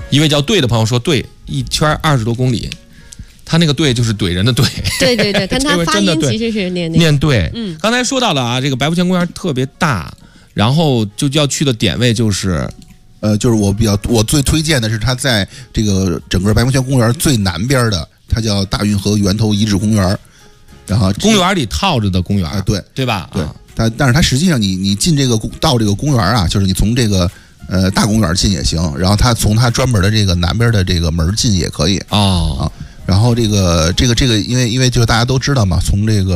一位叫对的朋友说，对，一圈20多公里。他那个对就是怼人的怼， 对对对，但他发音其实是念对。刚才说到了啊，这个白湖泉公园特别大，然后就要去的点位就是， 就是我最推荐的是它在这个整个白湖泉公园最南边的，它叫大运河源头遗址公园，然后公园里套着的公园，对吧？ 对，但是它实际上你进到这个公园啊，就是你从这个大公园进也行，然后它从它专门的这个南边的这个门进也可以啊。 然后这个，因为就大家都知道嘛，从这个